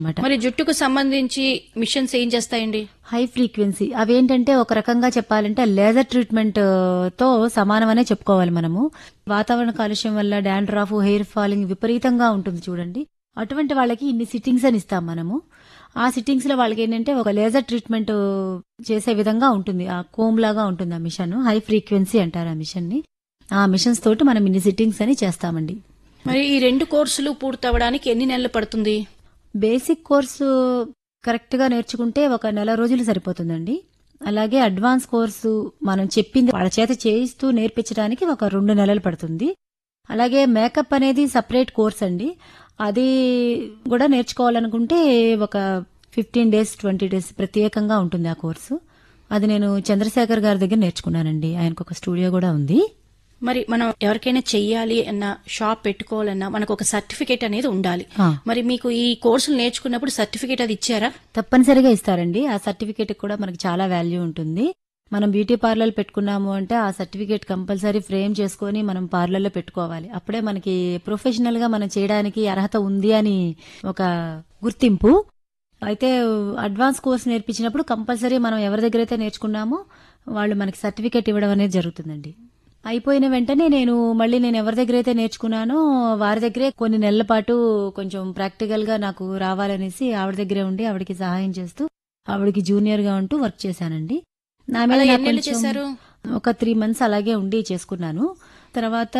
మరి జుట్టుకు సంబంధించి మిషన్స్ ఏం చేస్తాయండి? హై ఫ్రీక్వెన్సీ అవేంటంటే ఒక రకంగా చెప్పాలంటే లేజర్ ట్రీట్మెంట్ తో సమానమనే చెప్పుకోవాలి మనము. వాతావరణ కాలుష్యం వల్ల డాండ్రాఫ్, హెయిర్ ఫాలింగ్ విపరీతంగా ఉంటుంది చూడండి. అటువంటి వాళ్ళకి ఇన్ని సిట్టింగ్స్ అని ఇస్తాం మనము. ఆ సిట్టింగ్స్ లో వాళ్ళకి ఏంటంటే ఒక లేజర్ ట్రీట్మెంట్ చేసే విధంగా ఉంటుంది. ఆ కోమ్ లాగా ఉంటుంది ఆ మిషన్. హై ఫ్రీక్వెన్సీ అంటారు ఆ మిషన్ ని. ఆ మిషన్స్ తోటి మనం ఇన్ని సిట్టింగ్స్ అని చేస్తామండి. మరి ఈ 2 కోర్సులు పూర్తవడానికి ఎన్ని నెలలు పడుతుంది? బేసిక్ కోర్సు కరెక్ట్ గా నేర్చుకుంటే ఒక నెల రోజులు సరిపోతుందండి. అలాగే అడ్వాన్స్ కోర్సు మనం చెప్పింది వాళ్ళ చేత చేయిస్తూ నేర్పించడానికి ఒక 2 నెలలు పడుతుంది. అలాగే మేకప్ అనేది సపరేట్ కోర్స్ అండి. అది కూడా నేర్చుకోవాలనుకుంటే ఒక 15 డేస్ 20 డేస్ ప్రత్యేకంగా ఉంటుంది ఆ కోర్సు. అది నేను చంద్రశేఖర్ గారి దగ్గర నేర్చుకున్నానండి. ఆయనకు ఒక స్టూడియో కూడా ఉంది. మరి మనం ఎవరికైనా చెయ్యాలి అన్నా, షాప్ పెట్టుకోవాలన్నా మనకు ఒక సర్టిఫికేట్ అనేది ఉండాలి. మరి మీకు ఈ కోర్సులు నేర్చుకున్నప్పుడు సర్టిఫికేట్ అది ఇచ్చారా? తప్పనిసరిగా ఇస్తారండి. ఆ సర్టిఫికేట్ కూడా మనకి చాలా వాల్యూ ఉంటుంది. మనం బ్యూటీ పార్లర్ పెట్టుకున్నాము అంటే ఆ సర్టిఫికేట్ కంపల్సరీ ఫ్రేమ్ చేసుకుని మనం పార్లర్లో పెట్టుకోవాలి. అప్పుడే మనకి ప్రొఫెషనల్ గా మనం చేయడానికి అర్హత ఉంది అని ఒక గుర్తింపు. అయితే అడ్వాన్స్ కోర్స్ నేర్పించినప్పుడు కంపల్సరీ మనం ఎవరి దగ్గర అయితే నేర్చుకున్నామో వాళ్ళు మనకి సర్టిఫికేట్ ఇవ్వడం అనేది జరుగుతుందండి. అయిపోయిన వెంటనే నేను ఎవరి దగ్గర అయితే నేర్చుకున్నానో వారి దగ్గరే కొన్ని నెలల పాటు కొంచెం ప్రాక్టికల్ గా నాకు రావాలనేసి ఆవిడ దగ్గరే ఉండి ఆవిడకి సహాయం చేస్తూ ఆవిడకి జూనియర్ గా ఉంటూ వర్క్ చేశానండి. నా మీద నాకు కొంచెం ఒక 3 months అలాగే ఉండి చేసుకున్నాను. తర్వాత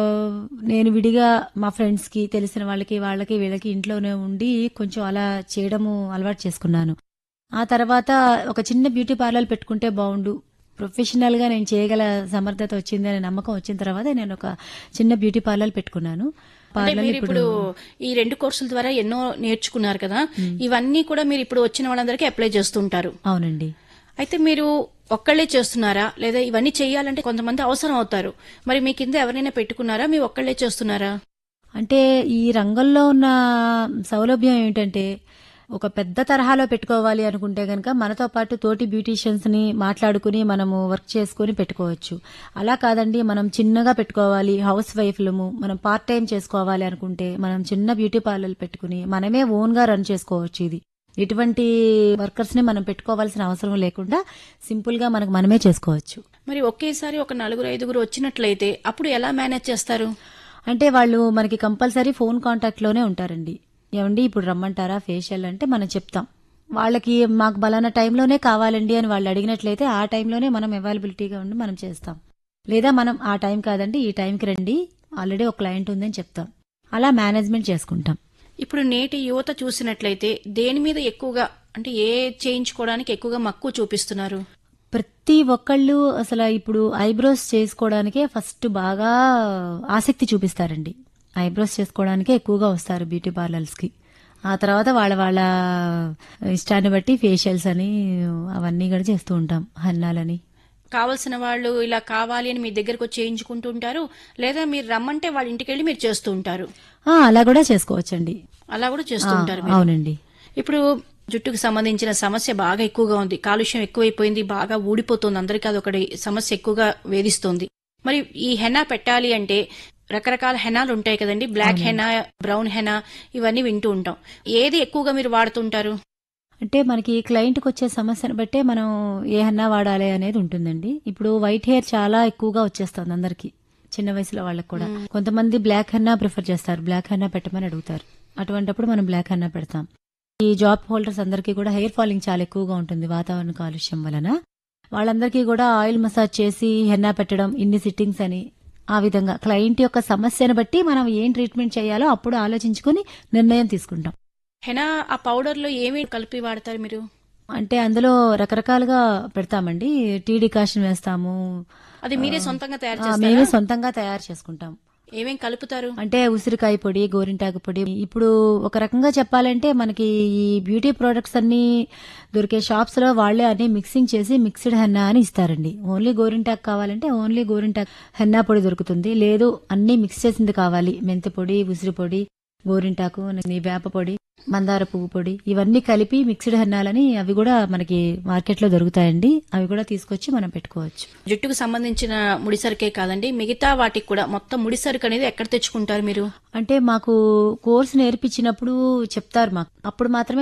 నేను విడిగా మా ఫ్రెండ్స్ కి, తెలిసిన వాళ్ళకి వీళ్ళకి ఇంట్లోనే ఉండి కొంచెం అలా చేయడము అలవాటు చేసుకున్నాను. ఆ తర్వాత ఒక చిన్న బ్యూటీ పార్లర్ పెట్టుకుంటే బాగుండు, ప్రొఫెషనల్ గా నేను చేయగల సమర్థత వచ్చింది అనే నమ్మకం వచ్చిన తర్వాత నేను ఒక చిన్న బ్యూటీ పార్లర్ పెట్టుకున్నాను. ఇప్పుడు ఈ 2 కోర్సుల ద్వారా ఎన్నో నేర్చుకున్నారు కదా, ఇవన్నీ కూడా మీరు ఇప్పుడు వచ్చిన వాళ్ళందరికీ అప్లై చేస్తుంటారు. అవునండి. అయితే మీరు ఒక్కళ్లే చేస్తున్నారా, లేదా ఇవన్నీ చేయాలంటే కొంతమంది అవసరం అవుతారు, మరి మీ కింద ఎవరైనా పెట్టుకున్నారా, మీ ఒక్కళ్లే చేస్తున్నారా? అంటే ఈ రంగంలో ఉన్న సౌలభ్యం ఏమిటంటే ఒక పెద్ద తరహాలో పెట్టుకోవాలి అనుకుంటే గనక మనతో పాటు తోటి బ్యూటీషియన్స్ ని మాట్లాడుకుని మనము వర్క్ చేసుకుని పెట్టుకోవచ్చు. అలా కాదండి, మనం చిన్నగా పెట్టుకోవాలి, హౌస్ వైఫ్లము, మనం పార్ట్ టైం చేసుకోవాలి అనుకుంటే మనం చిన్న బ్యూటీ పార్లర్ పెట్టుకుని మనమే ఓన్ గా రన్ చేసుకోవచ్చు. ఇది ఎటువంటి వర్కర్స్ ని మనం పెట్టుకోవాల్సిన అవసరం లేకుండా సింపుల్ గా మనమే చేసుకోవచ్చు. మరి ఒకేసారి ఒక 4-5 వచ్చినట్లయితే అప్పుడు ఎలా మేనేజ్ చేస్తారు? అంటే వాళ్ళు మనకి కంపల్సరీ ఫోన్ కాంటాక్ట్ లోనే ఉంటారండి. ఏమండి ఇప్పుడు రమ్మంటారా ఫేషియల్ అంటే మనం చెప్తాం. వాళ్ళకి మాకు బలానా టైంలోనే కావాలండి అని వాళ్ళు అడిగినట్లయితే ఆ టైంలోనే మనం అవైలబిలిటీగా ఉండి మనం చేస్తాం. లేదా మనం ఆ టైం కాదండి ఈ టైంకి రండి, ఆల్రెడీ ఒక క్లయింట్ ఉందని చెప్తాం. అలా మేనేజ్మెంట్ చేసుకుంటాం. ఇప్పుడు నేటి యువత చూసినట్లయితే దేని మీద ఎక్కువగా, అంటే ఏ చేయించుకోవడానికి ఎక్కువగా మక్కువ చూపిస్తున్నారు? ప్రతి ఒక్కళ్ళు అసలు ఇప్పుడు ఐబ్రోస్ చేసుకోవడానికే ఫస్ట్ బాగా ఆసక్తి చూపిస్తారండి. ఐబ్రోస్ చేసుకోవడానికే ఎక్కువగా వస్తారు బ్యూటీ పార్లర్స్ కి. ఆ తర్వాత వాళ్ళ ఇష్టాన్ని బట్టి ఫేషియల్స్ అని అవన్నీ కూడా చేస్తూ ఉంటాం, హన్నాలని. కావలసిన వాళ్ళు ఇలా కావాలి అని మీ దగ్గరకు వచ్చి చేయించుకుంటూ ఉంటారు, లేదా మీరు రమ్మంటే వాళ్ళ ఇంటికి వెళ్ళి మీరు చేస్తూ ఉంటారు? అలా కూడా చేసుకోవచ్చండి. అలా కూడా చేస్తూ ఉంటారు. అవునండి. ఇప్పుడు జుట్టుకు సంబంధించిన సమస్య బాగా ఎక్కువగా ఉంది, కాలుష్యం ఎక్కువైపోయింది, బాగా ఊడిపోతుంది, అందరికీ అదొకటి సమస్య ఎక్కువగా వేధిస్తోంది. మరి ఈ హెన్నా పెట్టాలి అంటే రకరకాల హెనాలు ఉంటాయి కదండి, బ్లాక్ హెనా, బ్రౌన్ హెనా, ఇవన్నీ వింటూ ఉంటాం. ఏది ఎక్కువగా మీరు వాడుతుంటారు? అంటే మనకి క్లయింట్కి వచ్చే సమస్యను బట్టే మనం ఏ హెన్నా వాడాలి అనేది ఉంటుందండి. ఇప్పుడు వైట్ హెయిర్ చాలా ఎక్కువగా వచ్చేస్తుంది అందరికి, చిన్న వయసులో వాళ్ళకి కూడా. కొంతమంది బ్లాక్ హెన్నా ప్రిఫర్ చేస్తారు, బ్లాక్ హెన్నా పెట్టమని అడుగుతారు. అటువంటిప్పుడు మనం బ్లాక్ హెన్నా పెడతాం. ఈ జాబ్ హోల్డర్స్ అందరికీ కూడా హెయిర్ ఫాలింగ్ చాలా ఎక్కువగా ఉంటుంది వాతావరణ కాలుష్యం వలన. వాళ్ళందరికీ కూడా ఆయిల్ మసాజ్ చేసి హెన్నా పెట్టడం, ఇన్ని సిట్టింగ్స్ అని, ఆ విధంగా క్లయింట్ యొక్క సమస్యను బట్టి మనం ఏం ట్రీట్మెంట్ చేయాలో అప్పుడు ఆలోచించుకుని నిర్ణయం తీసుకుంటాం. హెనా ఆ పౌడర్ లో ఏమి కలిపి వాడతారు మీరు? అంటే అందులో రకరకాలుగా పెడతామండి. టీ డికాషన్ వేస్తాము. అది మీరే సొంతంగా తయారు చేస్తారా? మేమే సొంతంగా తయారు చేసుకుంటాం. ఏమేం కలుపుతారు? అంటే ఉసిరికాయ పొడి, గోరింటాకు పొడి. ఇప్పుడు ఒక రకంగా చెప్పాలంటే మనకి ఈ బ్యూటీ ప్రొడక్ట్స్ అన్ని దొరికే షాప్స్ లో వాళ్లే అన్ని మిక్సింగ్ చేసి మిక్స్డ్ హెన్నా అని ఇస్తారండి. ఓన్లీ గోరింటాకు కావాలంటే ఓన్లీ గోరింటాకు హెన్నా పొడి దొరుకుతుంది. లేదు అన్ని మిక్స్ చేసింది కావాలి, మెంతి పొడి, ఉసిరి పొడి, గోరింటాకు, వేప పొడి, మందార పువ్వు పొడి ఇవన్నీ కలిపి మిక్స్డ్ హెన్నాలని అవి కూడా మనకి మార్కెట్ లో దొరుకుతాయండి. అవి కూడా తీసుకొచ్చి మనం పెట్టుకోవచ్చు. జుట్టుకు సంబంధించిన ముడిసరికే కాదండి, మిగతా వాటికి కూడా మొత్తం ముడిసరుకు అనేది ఎక్కడ తెచ్చుకుంటారు మీరు? అంటే మాకు కోర్స్ నేర్పించినప్పుడు చెప్తారు మాకు. అప్పుడు మాత్రమే